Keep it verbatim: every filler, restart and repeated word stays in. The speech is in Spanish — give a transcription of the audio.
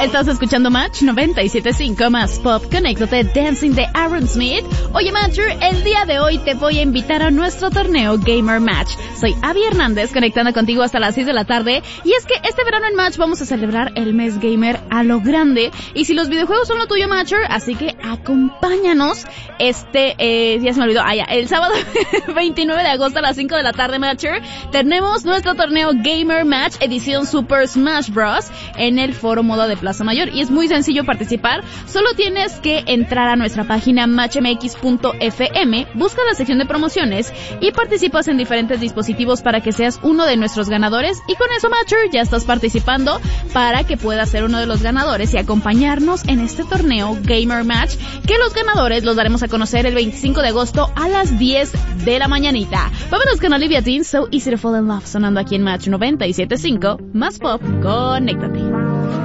Estás escuchando Match noventa y siete punto cinco más Pop. Conéctate, Dancing de Aaron Smith. Oye, Matcher, el día de hoy te voy a invitar a nuestro torneo Gamer Match. Soy Abby Hernández, conectando contigo hasta las seis de la tarde. Y es que este verano en Match vamos a celebrar el mes gamer a lo grande. Y si los videojuegos son lo tuyo, Matcher, así que acompáñanos este, eh, ya se me olvidó, ah, ya, el sábado veintinueve de agosto a las cinco de la tarde, Matcher, tenemos nuestro torneo Gamer Match edición Super Smash Bros. En el Foro Moda de Plaza Mayor. Y es muy sencillo participar. Solo tienes que entrar a nuestra página match m x punto f m, busca la sección de promociones y participas en diferentes dispositivos para que seas uno de nuestros ganadores. Y con eso, Matcher, ya estás participando para que puedas ser uno de los ganadores y acompañarnos en este torneo Gamer Match, que los ganadores los daremos a conocer el veinticinco de agosto a las diez de la mañanita. Vámonos con Olivia Dean, So Easy to Fall in Love, sonando aquí en Match noventa y siete punto cinco más Pop. Conéctate.